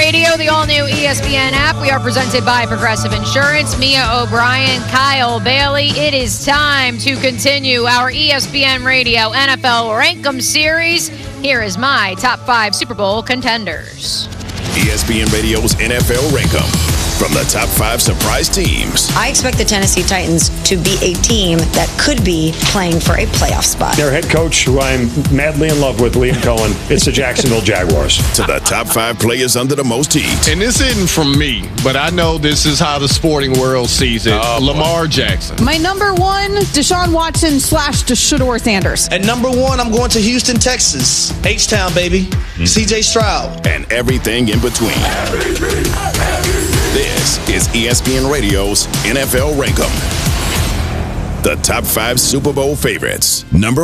Radio, the all-new ESPN app. We are presented by Progressive Insurance. Mia O'Brien, Kyle Bailey. It is time to continue our ESPN Radio NFL Rankem series. Here is my top 5 Super Bowl contenders. ESPN Radio's NFL Rankem. From the top 5 surprise teams. I expect the Tennessee Titans to be a team that could be playing for a playoff spot. Their head coach, who I'm madly in love with, Liam Cohen, it's the Jacksonville Jaguars. To the top 5 players under the most heat. And this isn't from me, but I know this is how the sporting world sees it. Lamar Jackson. My number 1, Deshaun Watson / Shedeur Sanders. At number 1, I'm going to Houston, Texas. H-Town, baby. CJ Stroud. And everything in between. This is ESPN Radio's NFL Rankem. The top 5 Super Bowl favorites. Number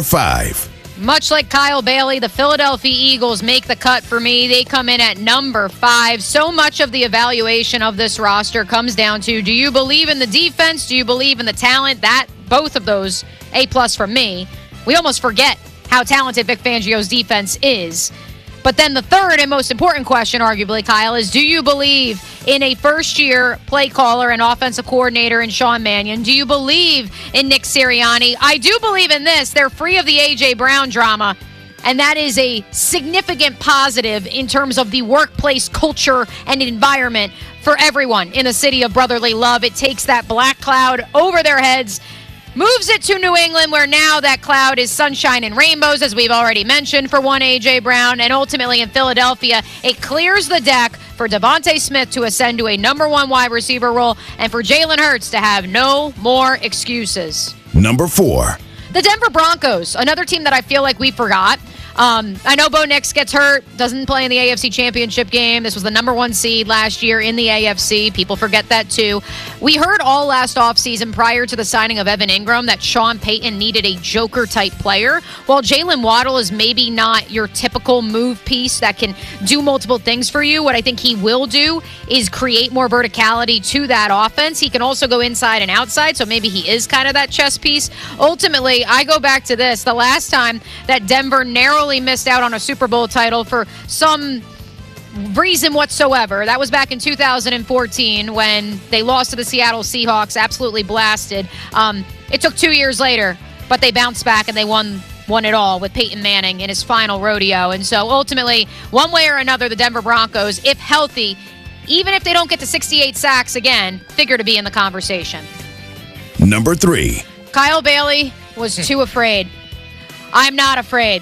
5. Much like Kyle Bailey, the Philadelphia Eagles make the cut for me. They come in at number 5. So much of the evaluation of this roster comes down to, do you believe in the defense? Do you believe in the talent? Both of those, A+ from me. We almost forget how talented Vic Fangio's defense is. But then the third and most important question, arguably, Kyle, is do you believe in a first-year play caller and offensive coordinator in Sean Mannion? Do you believe in Nick Sirianni? I do believe in this. They're free of the A.J. Brown drama, and that is a significant positive in terms of the workplace culture and environment for everyone in the city of brotherly love. It takes that black cloud over their heads, moves it to New England, where now that cloud is sunshine and rainbows, as we've already mentioned, for one A.J. Brown. And ultimately in Philadelphia, it clears the deck for Devontae Smith to ascend to a number 1 wide receiver role and for Jalen Hurts to have no more excuses. Number 4. The Denver Broncos, another team that I feel like we forgot. I know Bo Nix gets hurt, doesn't play in the AFC Championship game. This was the number 1 seed last year in the AFC. People forget that too. We heard all last offseason prior to the signing of Evan Ingram that Sean Payton needed a Joker-type player. While Jalen Waddle is maybe not your typical move piece that can do multiple things for you, what I think he will do is create more verticality to that offense. He can also go inside and outside, so maybe he is kind of that chess piece. Ultimately, I go back to this. The last time that Denver narrowly missed out on a Super Bowl title for some reason whatsoever, that was back in 2014 when they lost to the Seattle Seahawks, absolutely blasted. It took 2 years later, but they bounced back and they won it all with Peyton Manning in his final rodeo. And so ultimately, one way or another, the Denver Broncos, if healthy, even if they don't get to 68 sacks again, figure to be in the conversation. Number 3. Kyle Bailey was too afraid. I'm not afraid.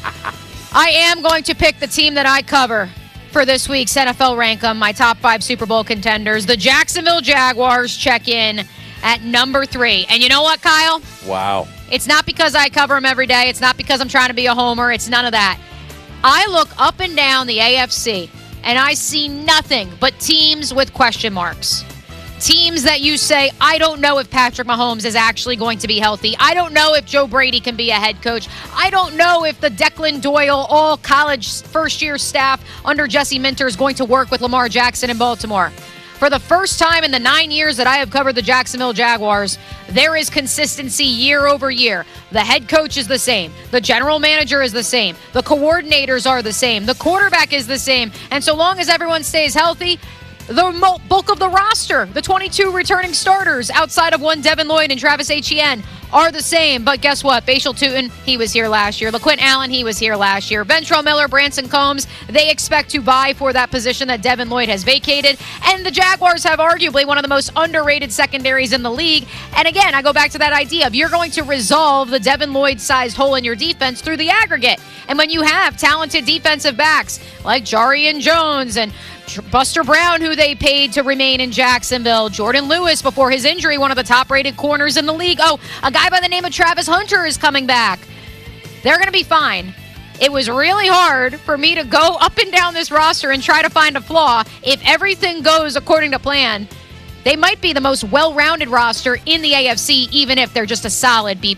I am going to pick the team that I cover for this week's NFL Rankem, my top 5 Super Bowl contenders. The Jacksonville Jaguars check in at number 3. And you know what, Kyle? Wow. It's not because I cover them every day. It's not because I'm trying to be a homer. It's none of that. I look up and down the AFC, and I see nothing but teams with question marks. Teams that you say, I don't know if Patrick Mahomes is actually going to be healthy. I don't know if Joe Brady can be a head coach. I don't know if the Declan Doyle all-college first-year staff under Jesse Minter is going to work with Lamar Jackson in Baltimore. For the first time in the 9 years that I have covered the Jacksonville Jaguars, there is consistency year over year. The head coach is the same. The general manager is the same. The coordinators are the same. The quarterback is the same. And so long as everyone stays healthy, the bulk of the roster, the 22 returning starters outside of one Devin Lloyd and Travis Etienne, are the same. But guess what? Bashal Tutin, he was here last year. LaQuint Allen, he was here last year. Ventrell Miller, Branson Combs, they expect to vie for that position that Devin Lloyd has vacated. And the Jaguars have arguably one of the most underrated secondaries in the league. And again, I go back to that idea of you're going to resolve the Devin Lloyd-sized hole in your defense through the aggregate. And when you have talented defensive backs like Jarian Jones and Buster Brown, who they paid to remain in Jacksonville, Jordan Lewis before his injury, one of the top-rated corners in the league. Oh, a guy by the name of Travis Hunter is coming back. They're going to be fine. It was really hard for me to go up and down this roster and try to find a flaw. If everything goes according to plan, they might be the most well-rounded roster in the AFC, even if they're just a solid B+.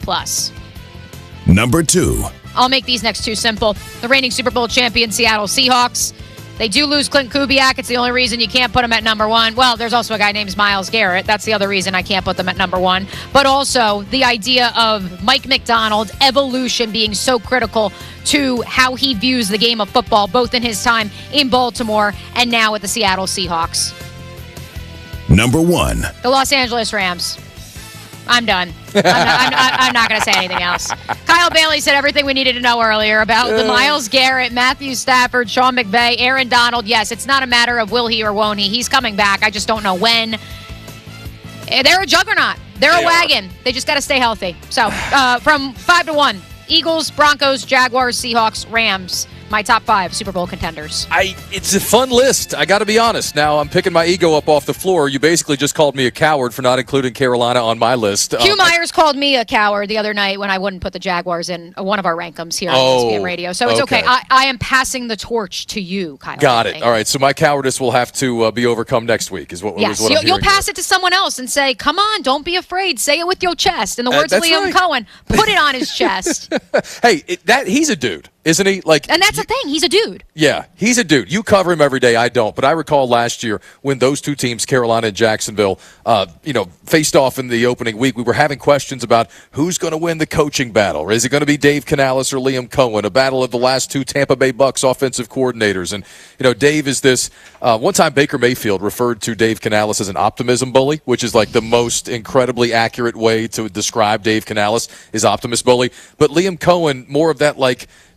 Number 2. I'll make these next two simple. The reigning Super Bowl champion Seattle Seahawks. They do lose Clint Kubiak. It's the only reason you can't put him at number 1. Well, there's also a guy named Myles Garrett. That's the other reason I can't put them at number 1. But also the idea of Mike Macdonald's evolution being so critical to how he views the game of football, both in his time in Baltimore and now with the Seattle Seahawks. Number 1. The Los Angeles Rams. I'm done. I'm not going to say anything else. Kyle Bailey said everything we needed to know earlier about the Myles Garrett, Matthew Stafford, Sean McVay, Aaron Donald. Yes, it's not a matter of will he or won't he. He's coming back. I just don't know when. They're a juggernaut. They're a wagon. They just got to stay healthy. So from 5 to 1, Eagles, Broncos, Jaguars, Seahawks, Rams. My top 5 Super Bowl contenders. It's a fun list. I got to be honest. Now, I'm picking my ego up off the floor. You basically just called me a coward for not including Carolina on my list. Hugh Myers called me a coward the other night when I wouldn't put the Jaguars in one of our rankums here on ESPN Radio. So it's okay. I am passing the torch to you, Kyle. Got it. All right. So my cowardice will have to be overcome next week is what I'm hearing. You'll pass it to someone else and say, come on, don't be afraid. Say it with your chest. In the words of Liam Cohen, put it on his chest. Hey, he's a dude. Isn't he? And that's the thing. He's a dude. Yeah, he's a dude. You cover him every day. I don't. But I recall last year when those two teams, Carolina and Jacksonville, faced off in the opening week, we were having questions about who's going to win the coaching battle. Is it going to be Dave Canales or Liam Cohen? A battle of the last two Tampa Bay Bucks offensive coordinators. And, Dave is this. One time Baker Mayfield referred to Dave Canales as an optimism bully, which is like the most incredibly accurate way to describe Dave Canales is optimist bully. But Liam Cohen, more of that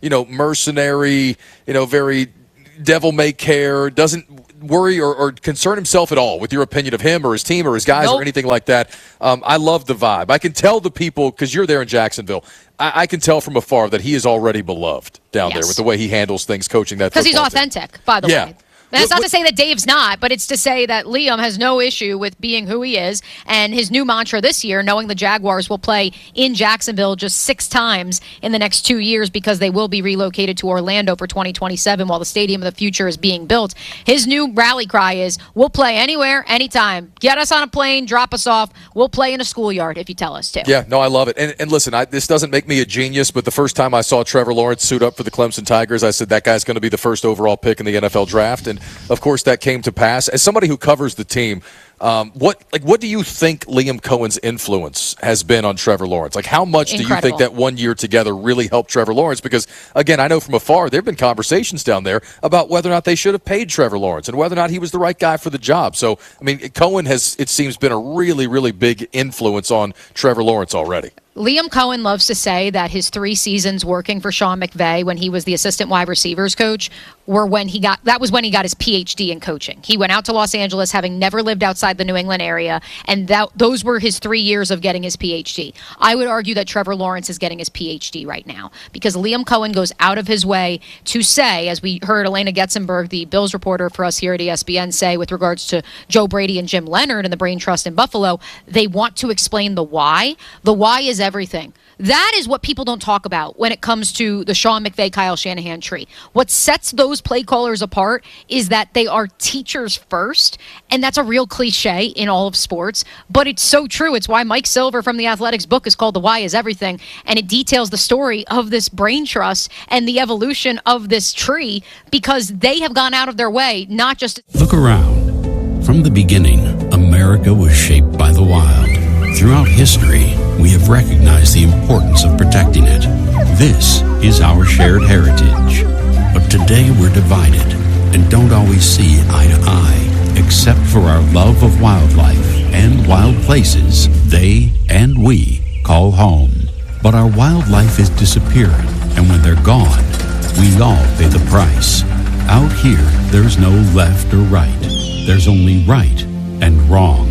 mercenary, very devil-may-care, doesn't worry or concern himself at all with your opinion of him or his team or his guys or anything like that. I love the vibe. I can tell the people, because you're there in Jacksonville, I can tell from afar that he is already beloved down there with the way he handles things, coaching that football team. Because he's authentic, by the way. That's not to say that Dave's not, but it's to say that Liam has no issue with being who he is. And his new mantra this year, knowing the Jaguars will play in Jacksonville just 6 times in the next 2 years because they will be relocated to Orlando for 2027 while the Stadium of the Future is being built. His new rally cry is, we'll play anywhere, anytime. Get us on a plane, drop us off. We'll play in a schoolyard if you tell us to. Yeah, no, I love it. And listen, this doesn't make me a genius, but the first time I saw Trevor Lawrence suit up for the Clemson Tigers, I said that guy's going to be the first overall pick in the NFL draft. And of course, that came to pass. As somebody who covers the team, what do you think Liam Cohen's influence has been on Trevor Lawrence? Like, how much do you think that 1 year together really helped Trevor Lawrence? Because, again, I know from afar there have been conversations down there about whether or not they should have paid Trevor Lawrence and whether or not he was the right guy for the job. So, I mean, Cohen has, it seems, been a really, really big influence on Trevor Lawrence already. Liam Cohen loves to say that his 3 seasons working for Sean McVay when he was the assistant wide receivers coach were when he got his PhD in coaching. He went out to Los Angeles having never lived outside the New England area, and those were his 3 years of getting his PhD. I would argue that Trevor Lawrence is getting his PhD right now because Liam Cohen goes out of his way to say, as we heard Elena Getzenberg, the Bills reporter for us here at ESPN, say with regards to Joe Brady and Jim Leonard and the Brain Trust in Buffalo, they want to explain the why. The why is everything. That is what people don't talk about when it comes to the Sean McVay, Kyle Shanahan tree. What sets those play callers apart is that they are teachers first, and that's a real cliche in all of sports, but it's so true. It's why Mike Silver from The Athletic's book is called The Why is Everything, and it details the story of this brain trust and the evolution of this tree because they have gone out of their way, not just... Look around. From the beginning, America was shaped by the wild. Throughout history, we have recognized the importance of protecting it. This is our shared heritage. But today we're divided and don't always see eye to eye, except for our love of wildlife and wild places they and we call home. But our wildlife is disappearing, and when they're gone, we all pay the price. Out here, there's no left or right. There's only right and wrong.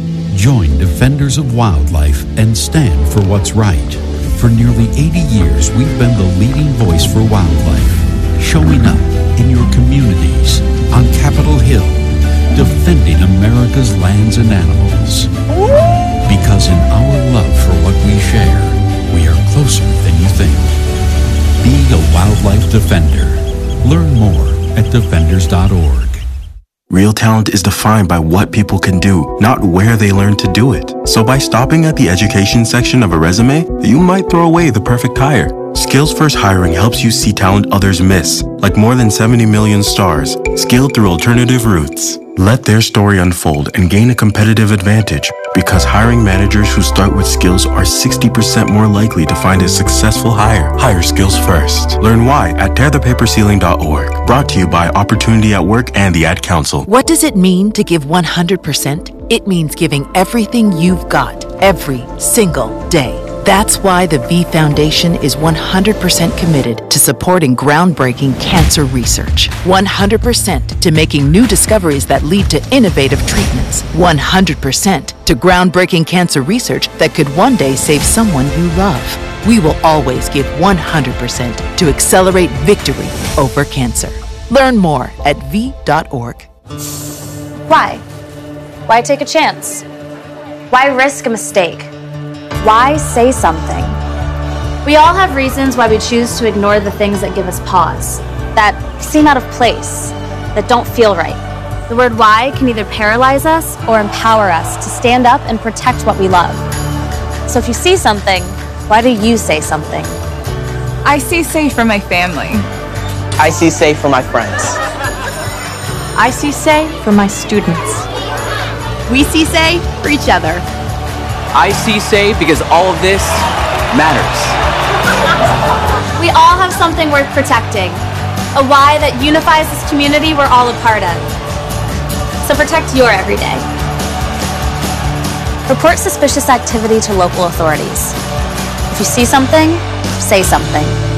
Join Defenders of Wildlife and stand for what's right. For nearly 80 years, we've been the leading voice for wildlife, showing up in your communities, on Capitol Hill, defending America's lands and animals. Because in our love for what we share, we are closer than you think. Be a wildlife defender. Learn more at defenders.org. Real talent is defined by what people can do, not where they learn to do it. So by stopping at the education section of a resume, you might throw away the perfect hire. Skills First Hiring helps you see talent others miss, like more than 70 million stars, scaled through alternative routes. Let their story unfold and gain a competitive advantage, because hiring managers who start with skills are 60% more likely to find a successful hire. Hire skills first. Learn why at tearthepaperceiling.org. Brought to you by Opportunity at Work and the Ad Council. What does it mean to give 100%? It means giving everything you've got, every single day. That's why the V Foundation is 100% committed to supporting groundbreaking cancer research. 100% to making new discoveries that lead to innovative treatments. 100% to groundbreaking cancer research that could one day save someone you love. We will always give 100% to accelerate victory over cancer. Learn more at V.org. Why? Why take a chance? Why risk a mistake? Why say something? We all have reasons why we choose to ignore the things that give us pause, that seem out of place, that don't feel right. The word why can either paralyze us or empower us to stand up and protect what we love. So if you see something, why do you say something? I see safe for my family. I see safe for my friends. I see say for my students. We see say for each other. I see say because all of this matters. We all have something worth protecting, a why that unifies this community we're all a part of. So protect your everyday. Report suspicious activity to local authorities. If you see something, say something.